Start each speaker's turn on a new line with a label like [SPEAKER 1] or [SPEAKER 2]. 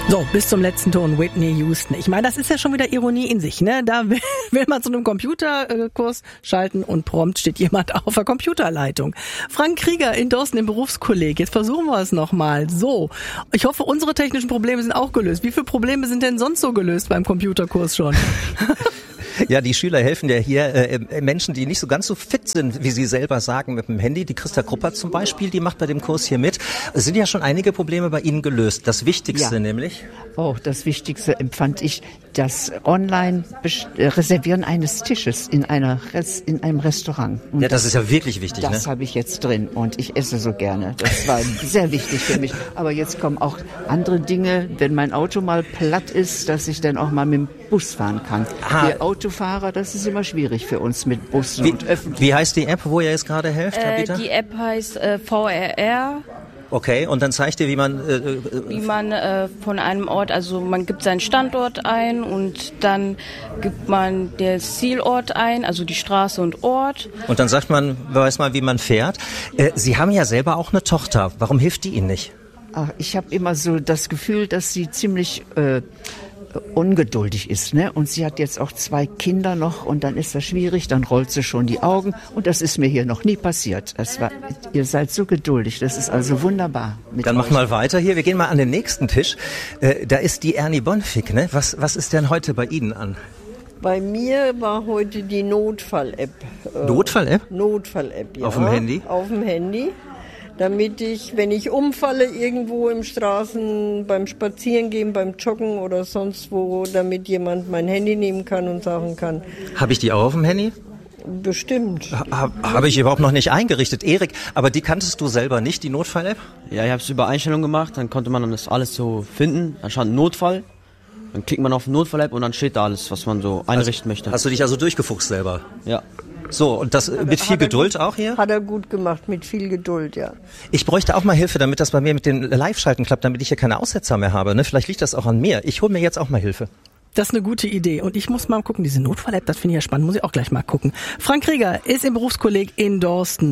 [SPEAKER 1] So, bis zum letzten Ton Whitney Houston. Ich meine, das ist ja schon wieder Ironie in sich, ne? Da will man zu einem Computerkurs schalten und prompt steht jemand auf der Computerleitung. Frank Krieger in Dorsten im Berufskolleg. Jetzt versuchen wir es nochmal. So, ich hoffe, unsere technischen Probleme sind auch gelöst. Wie viele Probleme sind denn sonst so gelöst beim Computerkurs schon?
[SPEAKER 2] Ja, die Schüler helfen ja hier Menschen, die nicht so ganz so fit sind, wie sie selber sagen, mit dem Handy. Die Christa Kruppert zum Beispiel, die macht bei dem Kurs hier mit. Es sind ja schon einige Probleme bei Ihnen gelöst. Das Wichtigste nämlich?
[SPEAKER 3] Oh, das Wichtigste empfand ich das Online-Reservieren eines Tisches in einem Restaurant. Und
[SPEAKER 2] ja, das ist ja wirklich wichtig.
[SPEAKER 3] Das habe ich jetzt drin und ich esse so gerne. Das war sehr wichtig für mich. Aber jetzt kommen auch andere Dinge, wenn mein Auto mal platt ist, dass ich dann auch mal mit dem Bus fahren kann. Wir Autofahrer, das ist immer schwierig für uns mit Bussen und Öffentlichen.
[SPEAKER 2] Wie heißt die App, wo ihr jetzt gerade helft, Herr Peter?
[SPEAKER 4] Die App heißt VRR.
[SPEAKER 2] Okay, und dann zeigt ihr, wie man
[SPEAKER 4] von einem Ort, also man gibt seinen Standort ein und dann gibt man den Zielort ein, also die Straße und Ort.
[SPEAKER 2] Und dann sagt man, weiß man, wie man fährt. Sie haben ja selber auch eine Tochter. Warum hilft die Ihnen nicht?
[SPEAKER 3] Ach, ich habe immer so das Gefühl, dass sie ziemlich ungeduldig ist, ne? Und sie hat jetzt auch 2 Kinder noch und dann ist das schwierig, dann rollt sie schon die Augen und das ist mir hier noch nie passiert. Ihr seid so geduldig, das ist also wunderbar.
[SPEAKER 2] Dann machen wir mal weiter hier, wir gehen mal an den nächsten Tisch. Da ist die Ernie Bonfig, ne? Was ist denn heute bei Ihnen an?
[SPEAKER 5] Bei mir war heute die Notfall-App.
[SPEAKER 2] Notfall-App?
[SPEAKER 5] Notfall-App, ja.
[SPEAKER 2] Auf dem Handy?
[SPEAKER 5] Auf dem Handy. Damit ich, wenn ich umfalle irgendwo im Straßen, beim Spazierengehen, beim Joggen oder sonst wo, damit jemand mein Handy nehmen kann und sagen kann.
[SPEAKER 2] Habe ich die auch auf dem Handy?
[SPEAKER 5] Bestimmt.
[SPEAKER 2] Habe ich überhaupt noch nicht eingerichtet. Erik, aber die kanntest du selber nicht, die Notfall-App?
[SPEAKER 6] Ja, ich habe es über Einstellungen gemacht, dann konnte man das alles so finden. Dann stand Notfall, dann klickt man auf Notfall-App und dann steht da alles, was man so einrichten möchte.
[SPEAKER 2] Hast du dich also durchgefuchst selber?
[SPEAKER 6] Ja.
[SPEAKER 2] So, und das mit viel Geduld auch hier?
[SPEAKER 5] Hat er gut gemacht, mit viel Geduld, ja.
[SPEAKER 2] Ich bräuchte auch mal Hilfe, damit das bei mir mit den Live-Schalten klappt, damit ich hier keine Aussetzer mehr habe. Ne? Vielleicht liegt das auch an mir. Ich hole mir jetzt auch mal Hilfe.
[SPEAKER 1] Das ist eine gute Idee. Und ich muss mal gucken, diese Notfall-App, das finde ich ja spannend, muss ich auch gleich mal gucken. Frank Krieger ist im Berufskolleg in Dorsten.